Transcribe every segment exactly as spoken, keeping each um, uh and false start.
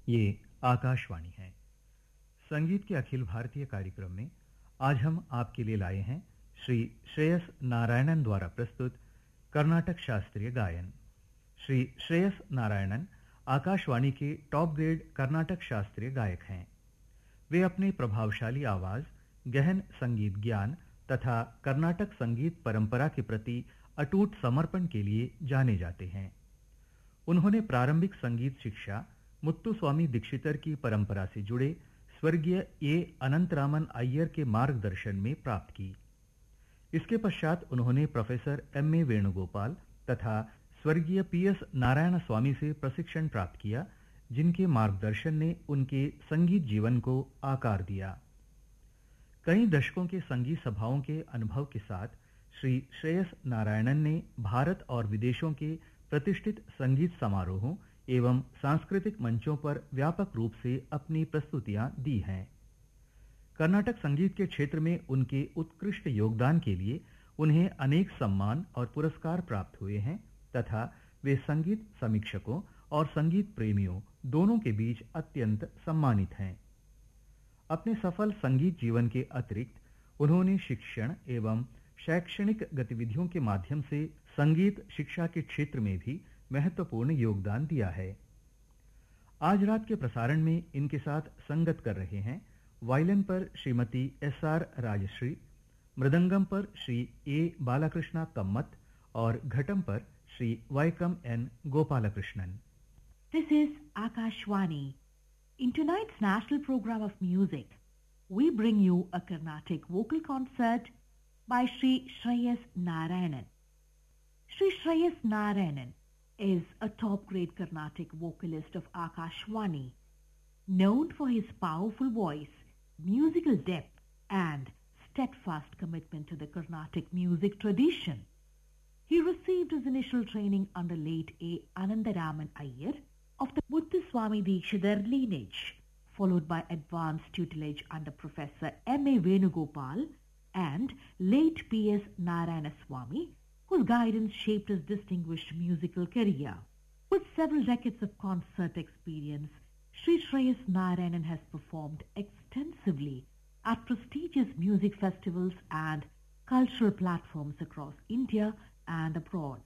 ये आकाशवाणी है। संगीत के अखिल भारतीय कार्यक्रम में आज हम आपके लिए लाए हैं श्री श्रेयस नारायणन द्वारा प्रस्तुत कर्नाटक शास्त्रीय गायन। श्री श्रेयस नारायणन आकाशवाणी के टॉप ग्रेड कर्नाटक शास्त्रीय गायक हैं। वे अपने प्रभावशाली आवाज, गहन संगीत ज्ञान तथा कर्नाटक संगीत परंपरा के प्रति अटूट समर्पण के लिए जाने जाते हैं। उन्होंने प्रारंभिक संगीत शिक्षा मुत्तुस्वामी दीक्षितर की परंपरा से जुड़े स्वर्गीय ए अनंतरामन अय्यर के मार्गदर्शन में प्राप्त की। इसके पश्चात उन्होंने प्रोफेसर एम ए वेणुगोपाल तथा स्वर्गीय पी एस नारायण स्वामी से प्रशिक्षण प्राप्त किया, जिनके मार्गदर्शन ने उनके संगीत जीवन को आकार दिया। कई दशकों के संगीत सभाओं के अनुभव के साथ श्री श्रेयस नारायणन ने भारत और विदेशों के प्रतिष्ठित संगीत समारोहों एवं सांस्कृतिक मंचों पर व्यापक रूप से अपनी प्रस्तुतियां दी हैं। कर्नाटक संगीत के क्षेत्र में उनके उत्कृष्ट योगदान के लिए उन्हें अनेक सम्मान और पुरस्कार प्राप्त हुए हैं तथा वे संगीत समीक्षकों और संगीत प्रेमियों दोनों के बीच अत्यंत सम्मानित हैं। अपने सफल संगीत जीवन के अतिरिक्त उन्होंने शिक्षण एवं शैक्षणिक गतिविधियों के माध्यम से संगीत शिक्षा के क्षेत्र में भी महत्वपूर्ण योगदान दिया है। आज रात के प्रसारण में इनके साथ संगत कर रहे हैं वायलिन पर श्रीमती एस आर राजश्री, मृदंगम पर श्री ए बालकृष्णा कम्मत और घटम पर Shri वाइकम N Gopalakrishnan. This is Akashwani. In tonight's national program of music, we bring you a Carnatic vocal concert by Shri Shreyas Narayanan. Shri Shreyas Narayanan is a top-grade Carnatic vocalist of Akashwani, known for his powerful voice, musical depth, and steadfast commitment to the Carnatic music tradition. He received his initial training under late A. Anandaraman Iyer of the Muthuswami Dikshitar lineage, followed by advanced tutelage under Professor M A Venugopal and late P S Narayana Swami, whose guidance shaped his distinguished musical career. With several decades of concert experience, Shri Shreyas Narayanan has performed extensively at prestigious music festivals and cultural platforms across India and abroad.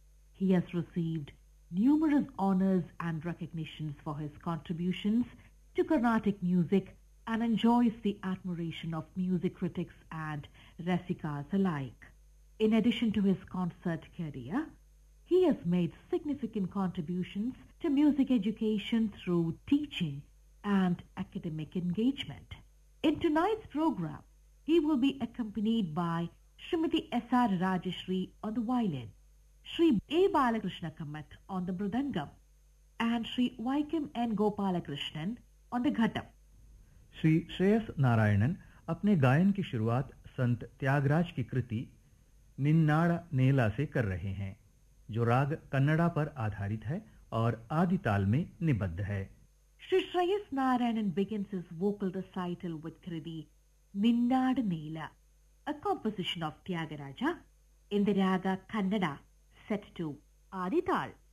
He has received numerous honors and recognitions for his contributions to Carnatic music and enjoys the admiration of music critics and rasikas alike. In addition to his concert career, he has made significant contributions to music education through teaching and academic engagement. In tonight's program, he will be accompanied by Srimati S R Rajashri on the violin, Shri A. Balakrishna Kamath on the mridangam, and Shri Vaikam N. Gopalakrishnan on the ghatam. Shri Shreyas Narayanan अपने गायन की शुरुआत संत त्यागराज की कृति निन्नाड़ नेला से कर रहे हैं, जो राग कन्नड़ा पर आधारित है और आदि ताल में निबद्ध है। Shri Shreyas Narayanan begins his vocal recital with Kriti Ninnad Nela, a composition of Tyagaraja in the raga Kannada set to Adi Tal.